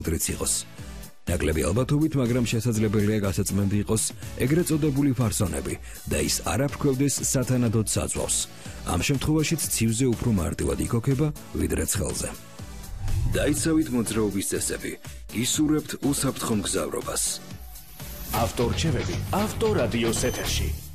დრიც იყოს. ნაკლები ალბათობით, მაგრამ შესაძლებელია გასაწმენდი იყოს ეგრეთ წოდებული ფარსონები და ის არ აფრქვევდეს სათანადოდ საწვავს. ამ შემთხვევაშიც ცივზე უფრო მარტივად იქოქება, ვიდრე ცხელზე. დაიცავით მოძრაობის წესები, ისურვებთ უსაფრთხო მგზავრობას. ავტორჩევები ავტორადიოს ეთერში.